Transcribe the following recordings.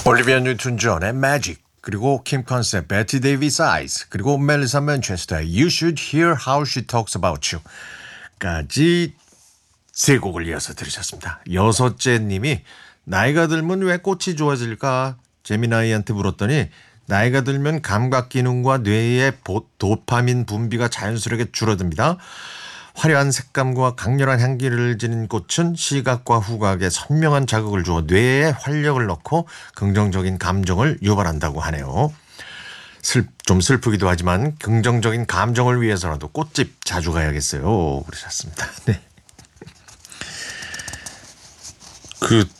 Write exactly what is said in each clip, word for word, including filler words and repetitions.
올리비아 뉴튼 존의 Magic, 그리고 킴 컨셉, 베티 데이비스 아이즈, 그리고 멜리사 맨체스터의 You Should Hear How She Talks About You 까지 세 곡을 이어서 들으셨습니다. 여섯째 님이 나이가 들면 왜 꽃이 좋아질까? 재미나이한테 물었더니 나이가 들면 감각 기능과 뇌의 도파민 분비가 자연스럽게 줄어듭니다. 화려한 색감과 강렬한 향기를 지닌 꽃은 시각과 후각에 선명한 자극을 주어 뇌에 활력을 넣고 긍정적인 감정을 유발한다고 하네요. 슬, 좀 슬프기도 하지만 긍정적인 감정을 위해서라도 꽃집 자주 가야겠어요. 그러셨습니다. 네. 그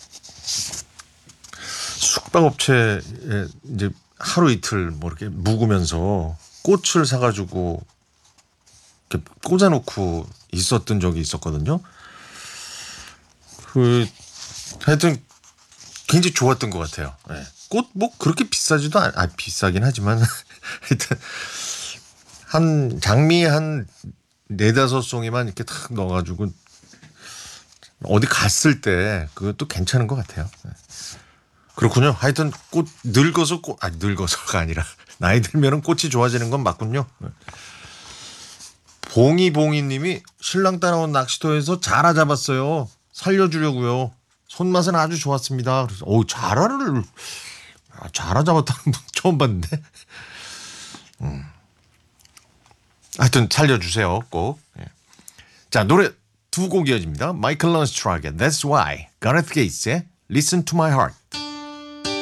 숙박업체에 이제 하루 이틀 뭐 이렇게 묵으면서 꽃을 사가지고 이렇게 꽂아놓고 있었던 적이 있었거든요. 그 하여튼 굉장히 좋았던 것 같아요. 네. 꽃 뭐 그렇게 비싸지도 않, 아 비싸긴 하지만 하여튼 한 장미 한 네다섯 송이만 이렇게 탁 넣어가지고 어디 갔을 때 그것도 괜찮은 것 같아요. 네. 그렇군요. 하여튼 꽃 늙어서 꽃 아니 늙어서가 아니라 나이 들면은 꽃이 좋아지는 건 맞군요. 네. 봉이봉이님이 신랑 따라온 낚시터에서 자라 잡았어요. 살려주려고요. 손맛은 아주 좋았습니다. 그래서 오 자라를 아, 자라 잡았다는 분 처음 봤는데. 음. 하여튼 살려주세요. 꼭. 예. 자 노래 두 곡 이어집니다. 마이클 런스트락의 That's Why, 가레트 게이츠의 Listen to My Heart.